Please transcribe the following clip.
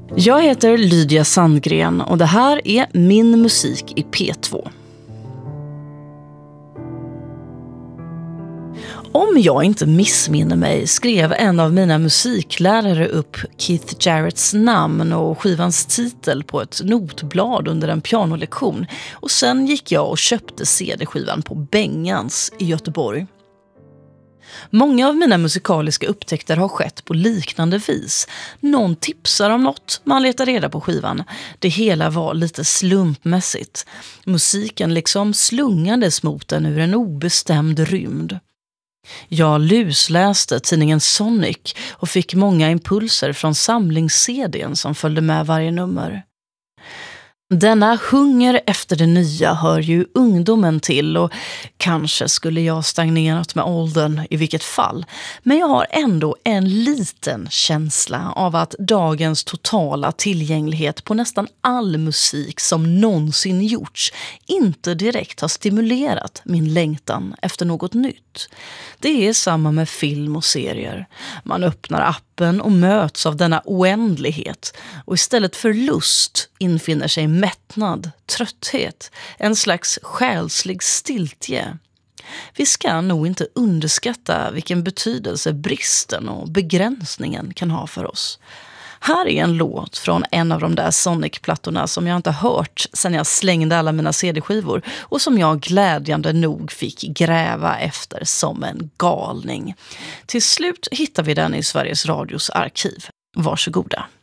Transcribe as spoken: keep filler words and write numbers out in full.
Jag heter Lydia Sandgren och det här är Min musik i P två. Om jag inte missminner mig skrev en av mina musiklärare upp Keith Jarretts namn och skivans titel på ett notblad under en pianolektion och sen gick jag och köpte C D-skivan på Bengans i Göteborg. Många av mina musikaliska upptäckter har skett på liknande vis. Någon tipsar om något, man letar reda på skivan. Det hela var lite slumpmässigt. Musiken liksom slungades mot en ur en obestämd rymd. Jag lusläste tidningen Sonic och fick många impulser från samlings-C D:n som följde med varje nummer. Denna hunger efter det nya hör ju ungdomen till och kanske skulle jag stagnerat med åldern i vilket fall. Men jag har ändå en liten känsla av att dagens totala tillgänglighet på nästan all musik som någonsin gjorts inte direkt har stimulerat min längtan efter något nytt. Det är samma med film och serier. Man öppnar appen och möts av denna oändlighet och istället för lust infinner sig mättnad, trötthet, en slags själslig stiltje. Vi ska nog inte underskatta vilken betydelse bristen och begränsningen kan ha för oss. Här är en låt från en av de där Sonic-plattorna som jag inte hört sedan jag slängde alla mina C D-skivor och som jag glädjande nog fick gräva efter som en galning. Till slut hittar vi den i Sveriges Radios arkiv. Varsågoda.